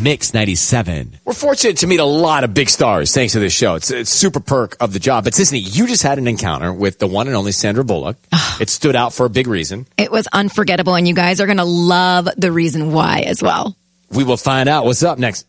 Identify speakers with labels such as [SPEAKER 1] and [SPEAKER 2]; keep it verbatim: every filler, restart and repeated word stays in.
[SPEAKER 1] Mix ninety-seven.
[SPEAKER 2] We're fortunate to meet a lot of big stars thanks to this show. It's a super perk of the job. But Sisney, you just had an encounter with the one and only Sandra Bullock. It stood out for a big reason.
[SPEAKER 3] It was unforgettable, and you guys are going to love the reason why as well.
[SPEAKER 2] We will find out. What's up next?